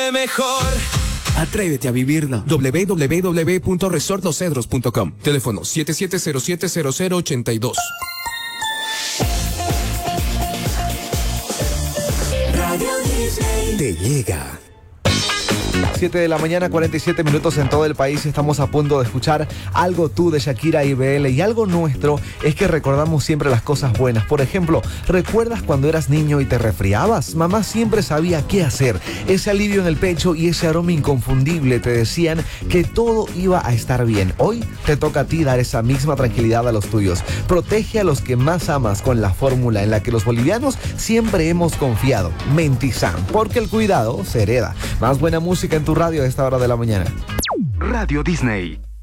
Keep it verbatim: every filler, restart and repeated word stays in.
vive mejor. Atrévete a vivirlo. doble u doble u doble u punto resort los cedros punto com. Teléfono siete siete cero siete cero cero ocho dos. Radio Disney Te llega. siete de la mañana, cuarenta y siete minutos en todo el país. Estamos a punto de escuchar Algo Tú de Shakira y B L. Y algo nuestro es que recordamos siempre las cosas buenas. Por ejemplo, ¿recuerdas cuando eras niño y te resfriabas? Mamá siempre sabía qué hacer. Ese alivio en el pecho y ese aroma inconfundible te decían que todo iba a estar bien. Hoy te toca a ti dar esa misma tranquilidad a los tuyos. Protege a los que más amas con la fórmula en la que los bolivianos siempre hemos confiado. Mentizan, porque el cuidado se hereda. Más buena música en tu radio a esta hora de la mañana. Radio Disney.